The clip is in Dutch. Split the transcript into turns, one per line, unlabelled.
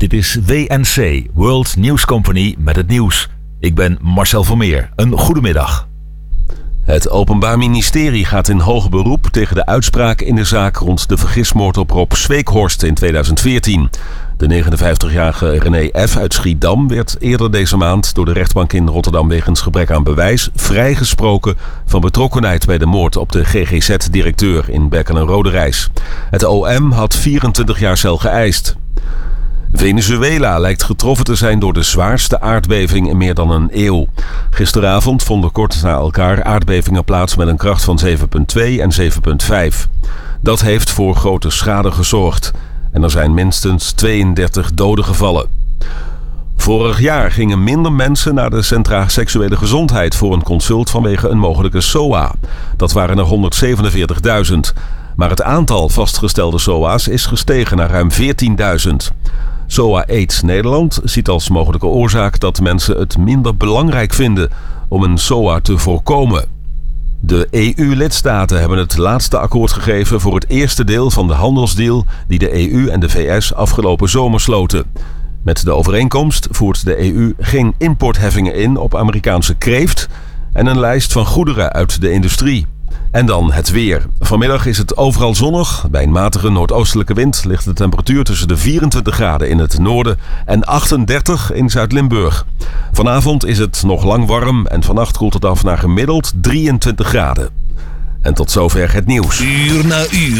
Dit is WNC, World News Company, met het nieuws. Ik ben Marcel Vermeer. Een goedemiddag.
Het Openbaar Ministerie gaat in hoger beroep tegen de uitspraak in de zaak rond de vergismoord op Rob Zweekhorst in 2014. De 59-jarige René F. uit Schiedam werd eerder deze maand door de rechtbank in Rotterdam wegens gebrek aan bewijs vrijgesproken van betrokkenheid bij de moord op de GGZ-directeur in Berkel en Roderijs. Het OM had 24 jaar cel geëist. Venezuela lijkt getroffen te zijn door de zwaarste aardbeving in meer dan een eeuw. Gisteravond vonden kort na elkaar aardbevingen plaats met een kracht van 7,2 en 7,5. Dat heeft voor grote schade gezorgd. En er zijn minstens 32 doden gevallen. Vorig jaar gingen minder mensen naar de Centra Seksuele Gezondheid voor een consult vanwege een mogelijke SOA. Dat waren er 147.000. Maar het aantal vastgestelde SOA's is gestegen naar ruim 14.000. SOA AIDS Nederland ziet als mogelijke oorzaak dat mensen het minder belangrijk vinden om een SOA te voorkomen. De EU-lidstaten hebben het laatste akkoord gegeven voor het eerste deel van de handelsdeal die de EU en de VS afgelopen zomer sloten. Met de overeenkomst voert de EU geen importheffingen in op Amerikaanse kreeft en een lijst van goederen uit de industrie. En dan het weer. Vanmiddag is het overal zonnig. Bij een matige noordoostelijke wind ligt de temperatuur tussen de 24 graden in het noorden en 38 in Zuid-Limburg. Vanavond is het nog lang warm en vannacht koelt het af naar gemiddeld 23 graden. En tot zover het nieuws.
Uur na uur.